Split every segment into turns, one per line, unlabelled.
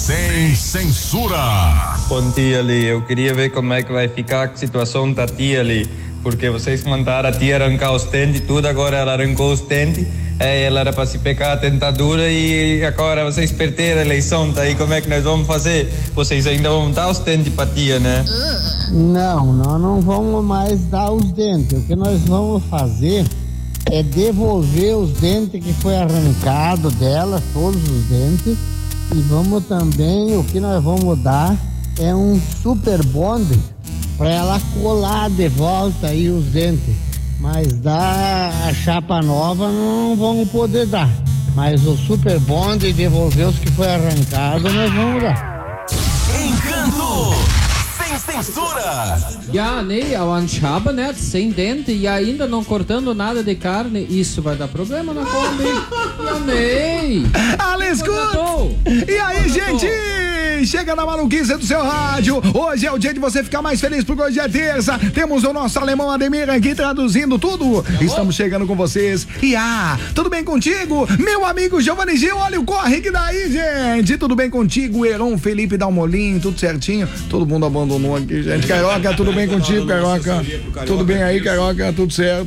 Sem censura.
Bom dia ali, eu queria ver como é que vai ficar a situação da tia ali, porque vocês mandaram a tia arrancar os dentes e tudo, agora ela arrancou os dentes, ela era para se pegar a dentadura e agora vocês perderam a eleição, tá aí, como é que nós vamos fazer? Vocês ainda vão dar os dentes pra tia, né?
Não, nós não vamos mais dar os dentes, o que nós vamos fazer é devolver os dentes que foi arrancado dela, todos os dentes. E vamos também, o que nós vamos dar é um super bonde para ela colar de volta aí os dentes. Mas dar a chapa nova não vamos poder dar. Mas o super bonde e devolver os que foi arrancado nós vamos dar.
Encanto! Sem censura!
Ja, nee, aber ein Schabernet sem dente e ainda não cortando nada de carne, isso vai dar problema na Kombi. Ja, nee.
Alice Good! E aí, gente? Chega na maluquice do seu rádio. Hoje é o dia de você ficar mais feliz porque hoje é terça. Temos o nosso alemão Ademir aqui traduzindo tudo. Estamos chegando com vocês. E tudo bem contigo? Meu amigo Giovanni Gil, olha o corre que daí, gente. Tudo bem contigo? Heron, Felipe Dalmolin, tudo certinho? Todo mundo abandonou aqui, gente. Carioca, tudo bem contigo, Carioca? Tudo bem aí, Carioca? Tudo certo?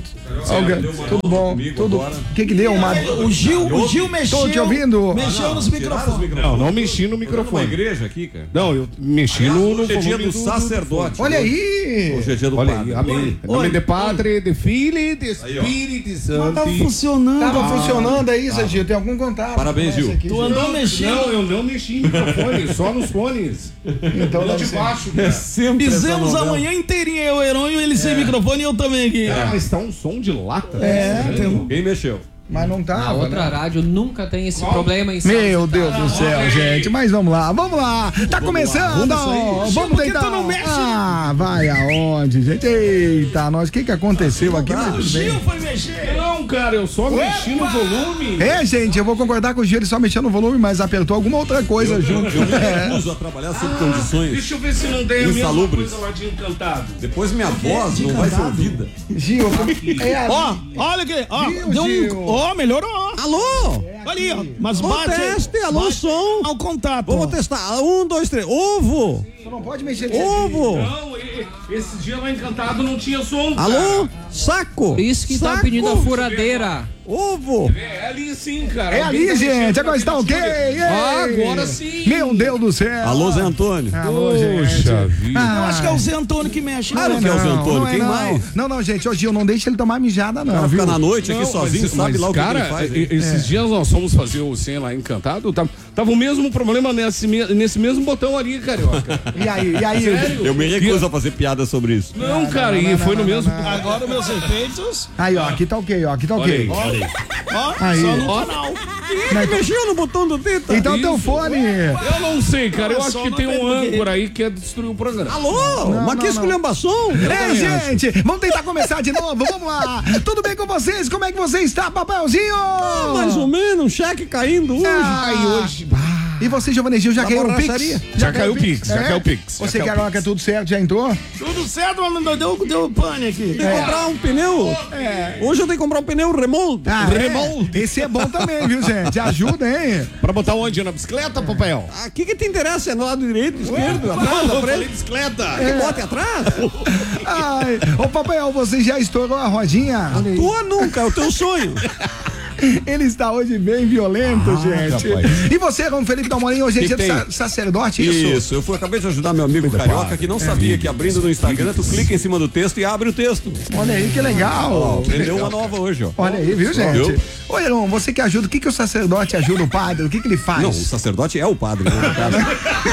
Tudo bom? Tudo. O que deu?
O Gil mexeu.
Tô te ouvindo.
Mexeu nos microfones.
Não mexi no microfone.
Uma igreja aqui, cara.
Não, eu mexi no
Hoje é dia
volume
do sacerdote.
Olha aí.
Hoje é dia do
Olha
padre.
aí, amém. Em nome de Padre, de Filho e de Espírito Santo.
Tá funcionando.
Tava funcionando aí, Zé Gil. Tem algum contato?
Parabéns, Gil.
Tu andou mexendo.
Não, eu não mexi no microfone, só nos fones.
Então
Lá de baixo, cara.
Fizemos a manhã inteirinha, eu, Heron, e ele sem microfone e eu também aqui.
Mas tá um som de lata.
Quem mexeu?
Mas não tava,
A outra
né?
rádio nunca tem esse problema em
Meu Deus do céu, gente. Mas vamos lá. Tá começando. Vamos tentar.
tu não mexe?
Vai aonde, gente? Eita, nós, o que aconteceu aqui? Mas
O
tudo bem.
Gil foi mexer.
Não, cara, eu só mexi no volume.
Gente, eu vou concordar com o Gil, ele só mexeu no volume, mas apertou alguma outra coisa junto.
Eu me recuso a trabalhar sob condições.
Deixa eu ver se não tem a mesma
Insalubres.
coisa lá de Encantado.
Depois minha voz não vai ser ouvida.
Gil,
Ó, olha aqui, ó.
Gil,
Deu
Gil.
Ó, melhorou.
Alô?
Ali, ó. Mas
Alô,
bate.
teste, alô,
bate
som.
ao contato.
Vamos testar. 1, 2, 3. Ovo!
Você não pode mexer
Ovo!
Não, esse dia lá Encantado não tinha som.
Alô? Saco!
Por isso que tá
Saco.
pedindo a furadeira.
Ovo!
É ali sim, cara.
É ali, gente. Agora está ok.
Agora sim.
Meu Deus do céu.
Alô, Zé Antônio.
Alô, gente.
Poxa vida.
Eu acho que é o Zé Antônio que mexe.
Claro que é o Zé Antônio.
Não é
Quem
não.
mais?
Não, gente. Ô, Gil, não deixa ele tomar mijada, não.
Cara,
Viu?
fica na noite aqui sozinho, sabe lá o que
cara,
ele faz. hein?
esses dias nós fomos fazer o 100 lá Encantado, tava o mesmo problema nesse mesmo botão ali, Carioca.
E aí?
Sério?
Eu me recuso a fazer piada sobre isso.
Não, cara, e foi no mesmo...
Agora meus efeitos.
Aí, ó, aqui tá ok, ó. Aqui tá ok.
Ó,
Aí.
só no canal.
Mexeu no botão do Tita?
Então teu
Isso.
fone.
Eu não sei, cara, eu acho
Só
que
não
tem
tem
um
porque-
âncora aí que quer destruir o programa.
Alô? Mas que esculhambação?
Ei, gente, vamos tentar começar de novo, vamos lá. Tudo bem com vocês? Como é que você está, papelzinho?
Mais ou menos, cheque caindo hoje.
Aí hoje...
E você, Giovanni Gil, já
Da
caiu o Pix?
borracharia?
Já caiu o Pix, já caiu o Pix.
Você, Carioca, tudo certo? Já entrou?
Tudo certo, mas deu pane aqui.
Tem que comprar um pneu. Hoje eu tenho que comprar um pneu remold.
Esse é bom também, viu, gente? Ajuda, hein?
Pra botar onde? Na bicicleta, Papel?
O que te interessa? É no lado direito, esquerdo, atrás, da frente?
bicicleta.
Que bote atrás?
Ai, ô, Papel, você já estourou a rodinha?
Tua nunca, é o teu sonho.
Ele está hoje bem violento, gente.
rapaz.
E você, Ron Felipe Dalmolin, hoje é
Que
dia
tem?
do sacerdote, isso?
Isso, acabei de ajudar meu amigo Carioca que não sabia que abrindo no Instagram, tu clica em cima do texto e abre o texto.
Olha aí, que legal.
Aprendeu uma nova hoje, ó.
Olha aí, viu, gente?
Viu?
Ô, Heron, você que ajuda, o que o sacerdote ajuda o padre? O que ele faz?
Não, o sacerdote é o padre, né? no caso.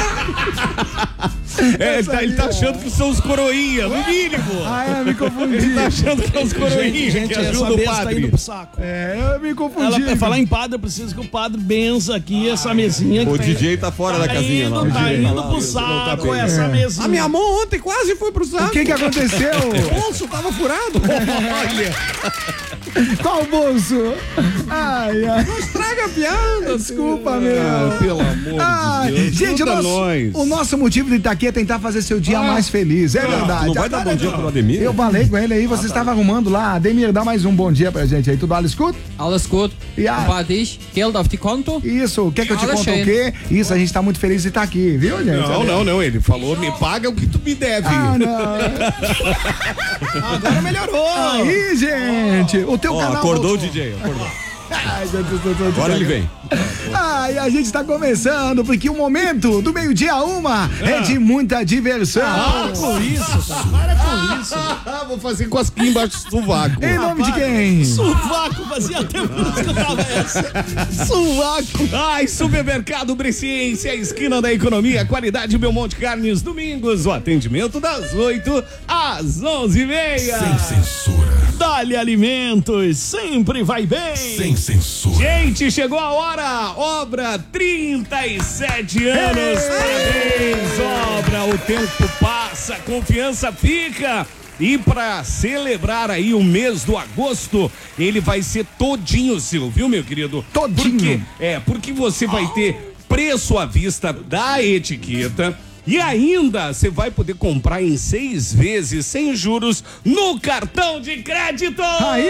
Ele tá achando que são os coroinhas, no mínimo.
Ah, é, me confundi.
Ele tá achando que são os coroinhas
Gente,
que
essa
ajudam o
mesa tá indo
padre.
pro saco.
É, eu me confundi.
Ela quer falar em padre, eu preciso que o padre benza aqui essa mesinha.
O
que
DJ tá fora da casinha lá.
Tá indo
Lá,
pro
não
saco
bem.
essa mesinha.
A minha mão ontem quase foi pro saco.
O que aconteceu?
O bolso tava furado.
Olha.
Qual bolso? Ai, ai.
Não estraga a piada.
Desculpa, meu.
Pelo amor de Deus.
Gente, o nosso motivo de estar aqui é tentar fazer seu dia mais feliz. É verdade.
Não vai dar bom dia pro Ademir?
Eu falei com ele aí, você estava arrumando lá. Ademir, dá mais um bom dia pra gente aí. Tudo alles gut?
Alles gut.
Ja.
Bei dich? Geld auf die Konto?
Isso, quer que eu te
Alles
conte o
schön.
quê? Isso, a gente tá muito feliz de estar aqui, viu, gente?
Não, ele falou, me paga o que tu me deve.
Ah, não.
Agora melhorou.
Aí, gente, o teu canal...
Acordou o DJ, acordou.
Ai,
Agora ele vem.
Ai, a gente tá começando, porque o momento do meio-dia a 1 é de muita diversão.
Para com isso, cara. Para com isso.
Vou fazer cosquinha embaixo do sovaco.
Em nome de quem?
Sovaco, fazia tempo que eu não escutava essa. Sovaco.
Ai, Supermercado Bresciense, a esquina da economia, qualidade Belmonte Carnes, domingos, o atendimento das 8 às 11h30.
Sem censura.
Dali Alimentos, sempre vai bem.
Sem censura.
Gente, chegou a hora. Obra, 37 anos. Parabéns, Obra. O tempo passa, a confiança fica. E para celebrar aí o mês do agosto, ele vai ser todinho seu, viu, meu querido?
Todinho.
Porque você vai ter preço à vista da etiqueta. E ainda você vai poder comprar em 6 vezes sem juros no cartão de crédito.
Aí!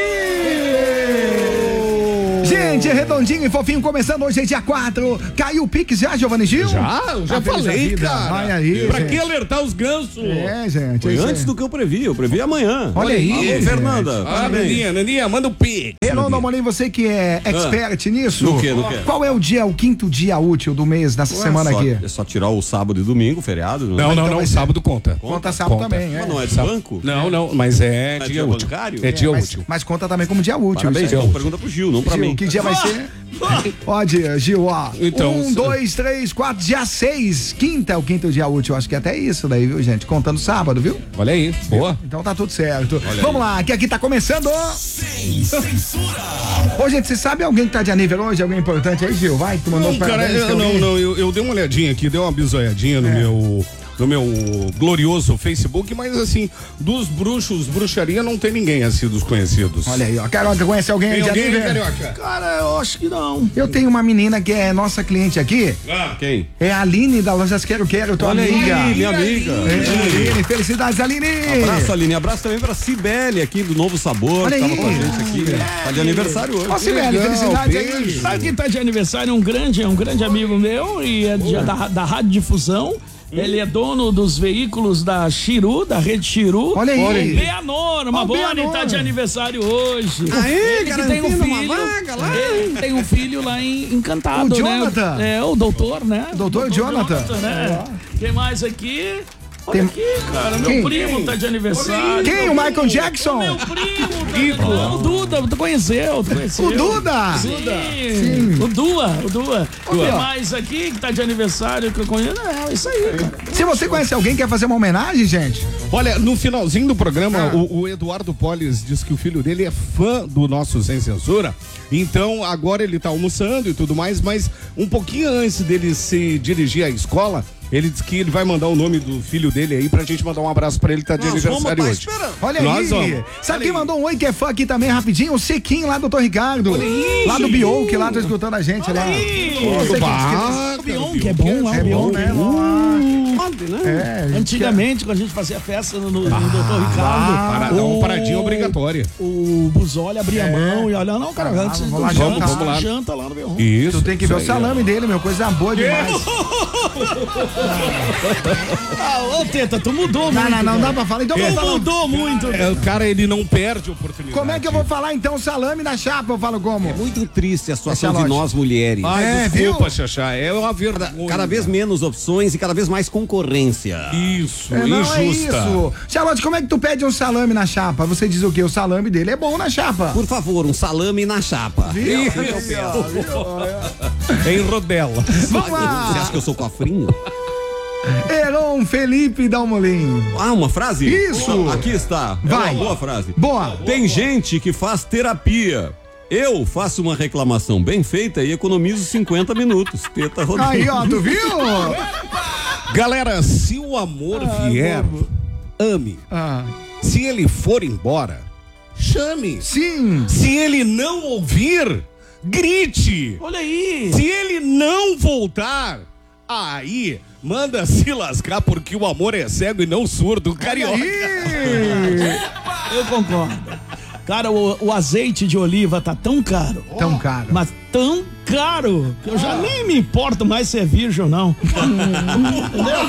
Gente, redondinho e fofinho, começando hoje, é dia 4. Caiu o Pix já, Giovanni Gil?
Já falei, cara.
Vai aí,
pra
gente.
que alertar os gansos?
É, gente.
Foi antes do que eu previ amanhã.
Olha aí,
Alô, Fernanda.
Nandinha, manda o Pix.
Renan Amorim, você que é expert nisso.
No quê?
Qual é o 5º dia útil do mês nessa semana aqui?
É só tirar o sábado e domingo, feriado?
Não, sábado conta.
Conta sábado também, é.
Mas não é de banco?
Não, mas é
É
dia
dia
útil.
bancário?
É dia útil.
Mas conta também como dia útil.
Parabéns,
isso aí.
então pergunta pro Gil, não pra
Gil,
mim.
que dia vai ser? Ó, Gil, ó.
Então,
1, 2, 3, 4, dia 6. Quinta é o 5º dia útil. Acho que até isso daí, viu, gente? Contando sábado, viu?
Olha aí, boa.
Então tá tudo certo. Vamos lá, que aqui tá começando.
Sem censura.
Ô, gente, você sabe alguém que tá de aniversário hoje? Alguém importante aí, Gil? Vai, tu mandou os
Cara,
parabéns, tem alguém?
eu dei uma olhadinha aqui, dei uma bisoiadinha no meu glorioso Facebook, mas assim, dos bruxos, bruxaria, não tem ninguém assim dos conhecidos.
Olha aí, ó. Carioca, conhece alguém
Tem
de
alguém,
aniversário?
Carioca?
Cara, eu acho que não.
Eu tenho uma menina que é nossa cliente aqui.
Quem?
É a Aline da Lojas Quero, tua
Olha
amiga.
aí, minha amiga.
Aline, felicidades, Aline.
Abraço, Aline. Abraço também pra Cibele aqui do Novo Sabor,
Olha
que tava
aí.
com a gente aqui. Tá de aniversário hoje.
Ó, Sibeli, felicidades aí.
Sabe quem tá de aniversário? É um grande amigo meu e é da Rádio Difusão. Ele é dono dos veículos da Chiru, da rede Chiru.
Olha aí.
Beanor, uma boa tá de aniversário hoje. Ele que tem um filho. Ele tem um filho lá em Encantado,
O Jonathan.
né? É, o doutor, né?
Doutor Jonathan.
Né? Quem mais aqui? Olha aqui, cara, meu
Quem?
primo tá de aniversário.
Quem? O Michael Jackson?
Meu primo, tá o Duda, tu conheceu.
O Duda?
Sim. O Dua. Quem mais aqui que tá de aniversário que eu conheço? É isso aí, cara.
Se você conhece alguém que quer fazer uma homenagem, gente,
Olha, no finalzinho do programa, o Eduardo Polis disse que o filho dele é fã do nosso Sem Censura. Então, agora ele tá almoçando e tudo mais, mas um pouquinho antes dele se dirigir à escola, ele disse que ele vai mandar o nome do filho dele aí pra gente mandar um abraço pra ele que tá de aniversário hoje.
olha
Nós
aí.
vamos.
Sabe quem mandou um oi que é fã aqui também, rapidinho? O Sequinho lá do Dr. Ricardo. Lá do Bioc, lá tá escutando a gente lá.
O Bion, que é bom lá,
É bom, né?
Antigamente, quando a gente fazia festa no Dr. Ricardo,
Dá uma paradinha obrigatória.
o Busoli abria a mão e olha, não, cara, antes
vamos lá,
vamos lá.
janta lá no Bion.
Isso.
Tu tem que ver o salame dele, meu, coisa boa demais.
Ô, Teta, tu mudou muito.
Não dá pra falar. Então vamos falar.
Mudou muito.
O cara, ele não perde oportunidade.
Como é que eu vou falar então salame na chapa? Eu falo como?
Muito triste a situação
Essa é a
de
lógica.
nós mulheres.
Ai,
viu?
desculpa, Xaxá, é uma verdade.
Cada vez menos opções e cada vez mais concorrência.
Isso,
Não, é
injusta.
isso. Charlotte, como é que tu pede um salame na chapa? Você diz o quê? O salame dele é bom na chapa.
Por favor, um salame na chapa.
Em rodela.
Vamos
Você
lá.
acha que eu sou cofrinho?
Heron Felipe Dalmolin.
Ah, uma frase?
Isso.
Aqui está. É
Vai.
uma boa frase.
Boa.
Tem gente que faz terapia. Eu faço uma reclamação bem feita e economizo 50 minutos. Teta Rodrigues.
Aí, ó, tu viu?
Galera, se o amor vier, ame. Se ele for embora, chame.
Sim.
Se ele não ouvir, grite.
Olha aí.
Se ele não voltar, aí manda se lascar, porque o amor é cego e não surdo, carioca.
Eu concordo. Cara, o azeite de oliva tá tão caro.
Tão caro.
Mas tão caro que eu já nem me importo mais se é virgem ou não. Entendeu?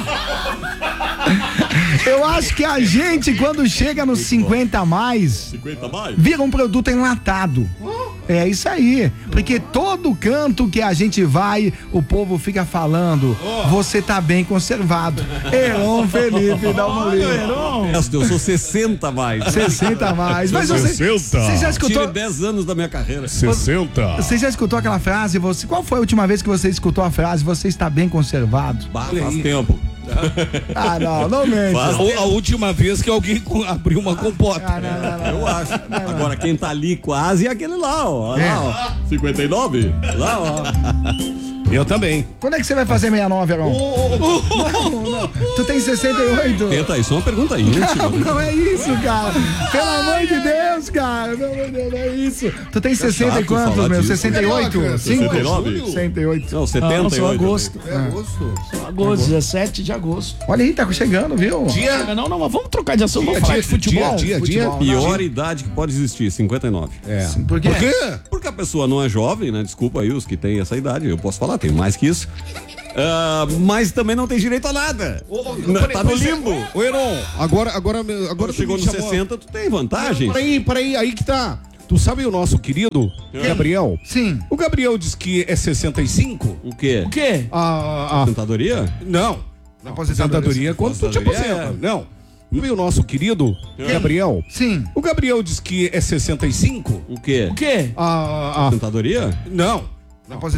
Eu acho que a gente, quando chega nos 50 a mais, vira um produto enlatado. É isso aí. Porque todo canto que a gente vai, o povo fica falando: você tá bem conservado. Heron Felipe, dá uma olhada.
Eu sou 60 a mais.
60 a mais. Mas você já escutou?
Tire 10 anos da minha carreira.
60.
Você já escutou aquela frase? Qual foi a última vez que você escutou a frase: você está bem conservado?
Faz tempo.
Ah, não mente.
A última vez que alguém abriu uma compota.
Eu acho. Agora quem tá ali quase é aquele lá, ó. Lá, ó. 59? Lá, ó.
Eu também.
Quando é que você vai fazer 69, Heron? Não. Tu tem 68?
Tenta, isso é uma pergunta íntima.
Não é isso, cara. Pelo amor de Deus, cara. Pelo amor de Deus, não é isso. Tu tem 60 e quantos, meu? 68?
69?
68.
Não, 78.
Não, só agosto.
É agosto.
Agosto, 17 de agosto.
Olha aí, tá chegando, viu?
Não, mas vamos trocar de assunto. Vamos falar de futebol.
Dia.
Pior idade que pode existir, 59.
É.
Por quê?
Porque a pessoa não é jovem, né? Desculpa aí os que têm essa idade, eu posso falar, tenho mais que isso. Mas também não tem direito a nada. Tá no limbo.
Ô, Heron, agora
Quando chegou nos 60, tu tem vantagem.
Peraí, aí que tá. Tu sabe o nosso querido Gabriel?
Sim.
O Gabriel diz que é 65.
O quê?
O quê?
A
Aposentadoria?
Não. Aposentadoria é quando tu te aposenta. Não. E o nosso querido Gabriel?
Sim.
O Gabriel diz que é 65.
O quê?
O quê?
A
Aposentadoria?
Não.